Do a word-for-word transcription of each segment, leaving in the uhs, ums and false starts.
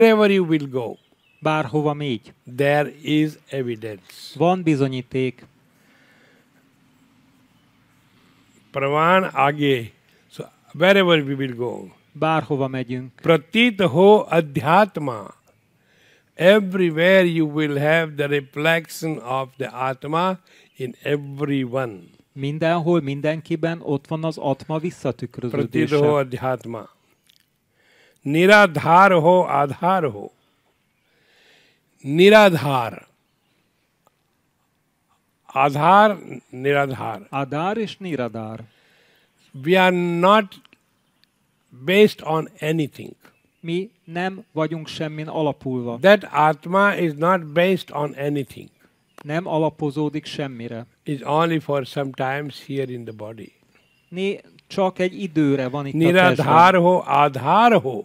Wherever you will go, bárhova mégy, there is evidence. van bizonyíték. Praman age. So wherever we will go. Bárhova megyünk. Pratit ho adhyatma. Everywhere you will have the reflection of the Atma in everyone. Mindenhol, mindenkiben ott van az Atma Pratit visszatükröződése. ho adhyatma. Niradhar ho adhar ho. Niradhar. Adhar, niradhar. Adár és Niradár. We are not based on anything. Mi nem vagyunk semmin alapulva. That Atma is not based on anything. Nem alapozódik semmire. It's only for sometimes here in the body. Né, csak egy időre van itt a Niradhar testben. ho, adhar ho.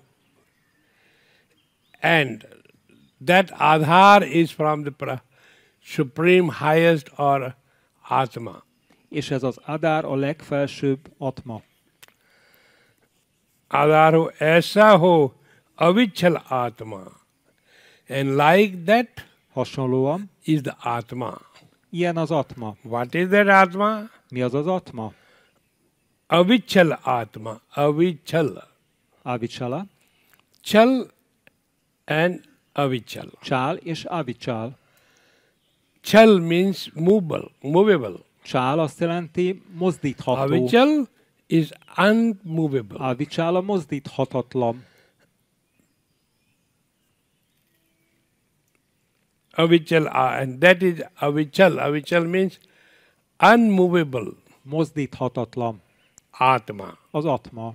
And that adhar is from the pra- supreme highest or Atma. És ez az Adár a legfelsőbb Atma. Adhar ho, aisa ho, avichal Atma. And like that Hasonlóan, is the Atma. ilyen az Atma. What is that Atma? Mi az az Atma? Avichal Atma. Avichal. Avicsala, Chal and avichal. Csál és Avicsál. Chal means movable, movable. Csál azt jelenti mozdítható. Avichal is unmovable. Avicsál a mozdíthatatlan. Avichal, uh, and that is avichal. Avichal means unmovable Mozdíthatatlan. Atma. Az Atma.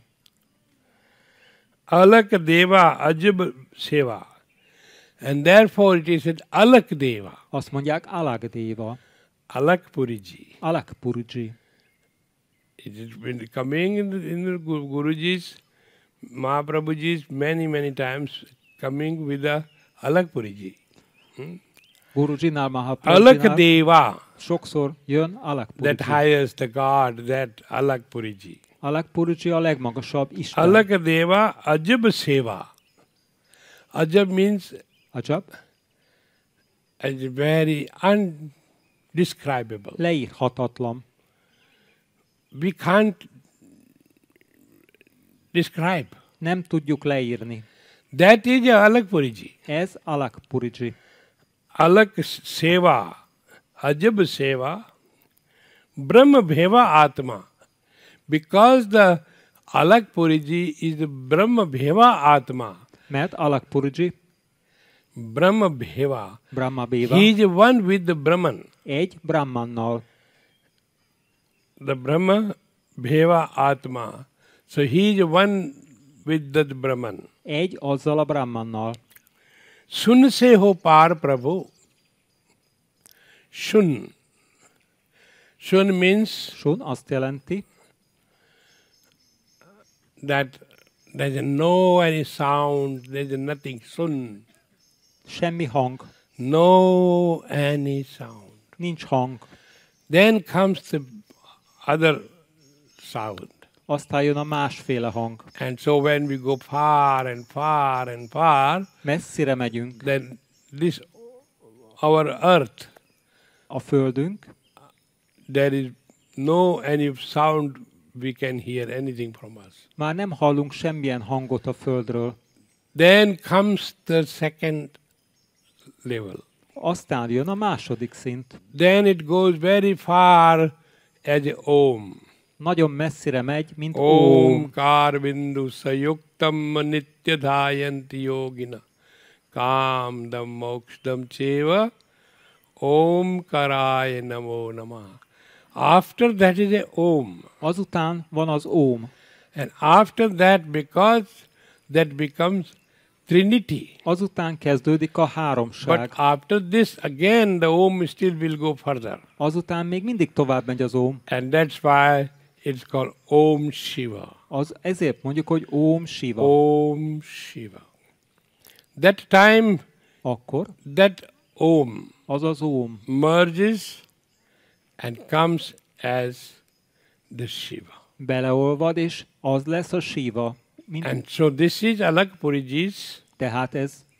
Alak Deva Ajab Seva. And therefore it is said Alak Deva, Azt mondják Alagdéva. Alak Puriji. Alakpurji. It has been coming in the, in the Gu- Guruji's, Mahaprabhuji's many, many times coming with the Alak Puriji. Gurujinál, Alak Mahaprabhujinál Deva, sokszor jön that Alakpurji. highest, the God, that Alak Puriji. Alakpurji a legmagasabb Isten. Alak Deva Ajab Seva. Ajab means Ajab, it's very undescribable. leírhatatlan. We can't describe. Nem tudjuk leírni. That is Alak Puriji. Ez Alakpurji. Alak Seva, Ajab Seva, Brahma Bheva Atma. Because the Alak Puriji is the Brahma Bheva Atma. Mert Alakpurji, Brahma Bheva. Brahma Béva, He is one with the Brahman. egy Brahmannal. The Brahma Bheva Atma. So he is one with the Brahman. Egy azzal a Brahmannal. Sun se ho par Prabhu. Shun. Shun means Sun azt jelenti, that there is no any sound, there is nothing. Sun. semmi hang, No any sound. nincs hang. Then comes the other sound. Aztán jön a másféle hang. And so when we go far and far and far, Messzire megyünk. then this, our earth, A földünk, there is no any sound we can hear anything from us. már nem hallunk semmilyen hangot a földről. Then comes the second level. Aztán jön a második szint. Then it goes very far as a Om. Nagyon messzire megy, mint Om Óm. Karvindu Sayuktam Nityadhayanti Yogina Kamdam Mokshdam Cheva Om Karaya Namo Namah. After that is a Om. Azután van az Óm. And after that, because that becomes Trinity. Azután kezdődik a But háromság. after this, again, the Om still will go further. Azután még mindig tovább megy az Óm. And that's why it's called Om Shiva. Az, ezért mondjuk, hogy Óm Siva. Om Shiva. That time, Akkor that Om az az Óm merges and comes as the Shiva. beleolvad, és az lesz a Siva. Mint, And so this is Alak Puriji's Tehát ez